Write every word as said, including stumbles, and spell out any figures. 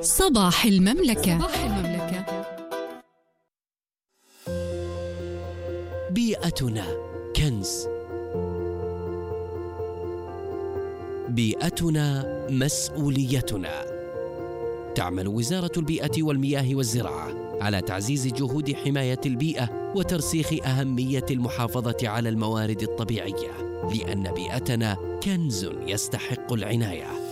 صباح المملكة. صباح المملكة. بيئتنا كنز، بيئتنا مسؤوليتنا. تعمل وزارة البيئة والمياه والزراعة على تعزيز جهود حماية البيئة وترسيخ أهمية المحافظة على الموارد الطبيعية، لأن بيئتنا كنز يستحق العناية.